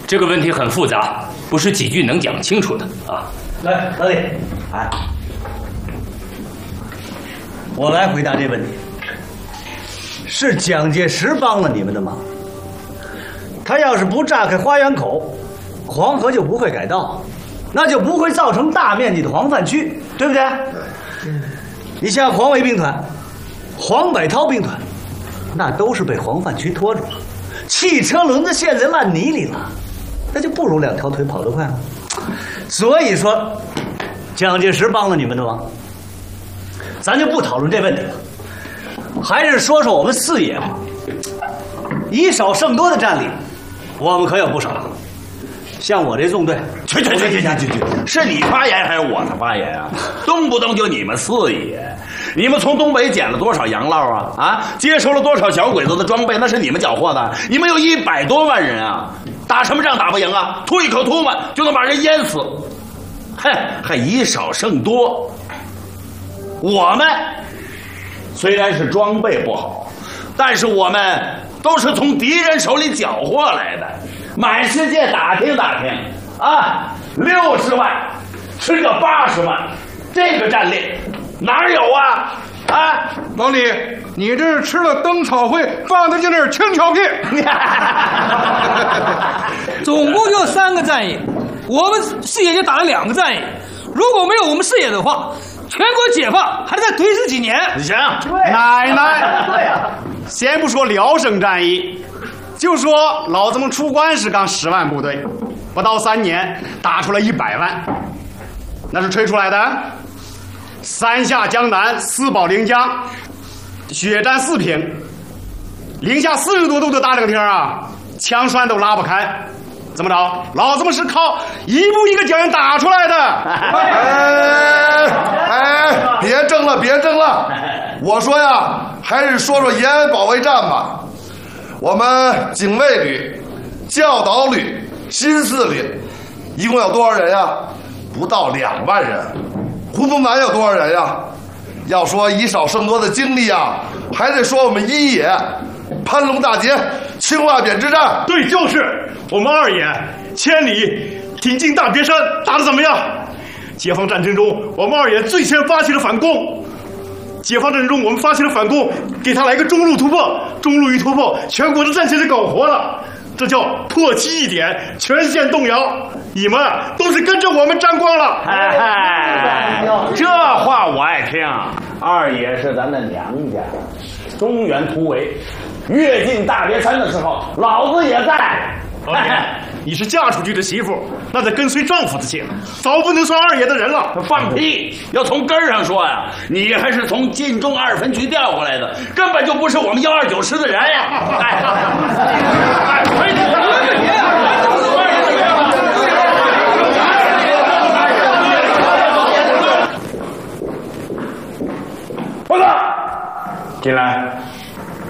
这个问题很复杂，不是几句能讲清楚的啊。 来，老李，哎，我来回答这问题。是蒋介石帮了你们的忙。他要是不炸开花园口，黄河就不会改道，那就不会造成大面积的黄泛区，对不对？你像黄维兵团、黄百韬兵团，那都是被黄泛区拖住了，汽车轮子陷在烂泥里了，那就不如两条腿跑得快吗？所以说，蒋介石帮了你们的忙，咱就不讨论这问题了，还是说说我们四野吧。以少胜多的战力，我们可有不少。像我这纵队， 去，是你发言还是我的发言啊？动不动就你们四野，你们从东北捡了多少洋捞啊？啊，接收了多少小鬼子的装备？那是你们缴获的。你们有100多万人啊，打什么仗打不赢啊？吐一口唾沫就能把人淹死，还以少胜多。我们虽然是装备不好，但是我们都是从敌人手里缴获来的。满世界打听打听啊，60万吃个80万，这个战力哪有啊？啊， 老李，你这是吃了灯草会放的进那青条片。 总共就3个战役，我们四野就打了2个战役。如果没有我们四野的话，全国解放还得再推迟几年。 行， 奶奶，对呀，先不说辽沈战役。就说老子们出关时刚10万部队，不到3年打出了100万，那是吹出来的。3下江南，4保临江，血战4平，零下40多度的大冷天啊，枪栓都拉不开。怎么着？老子们是靠一步一个脚印打出来的。 别争了！我说呀，还是说说延安保卫战吧。我们警卫旅、教导旅、新四旅，一共有多少人呀？不到2万人。胡宗南有多少人呀？要说以少胜多的经历啊，还得说我们一野、潘龙大捷、青瓦匾之战。 对，就是我们2野千里挺进大别山，打得怎么样？解放战争中，我们2野最先发起了反攻。解放战争中，我们发起了反攻，给他来个中路突破，中路一突破，全国的战线就搞活了，这叫破其一点，全线动摇。你们都是跟着我们沾光了。 这话我爱听。2野是咱的娘家，中原突围，越进大别山的时候，老子也在。 你是嫁出去的媳妇，那得跟随丈夫的姓，早不能算2野的人了。 放屁！要从根上说呀，你还是从晋中2分局调过来的，根本就不是我们129师的人呀！报告，进来。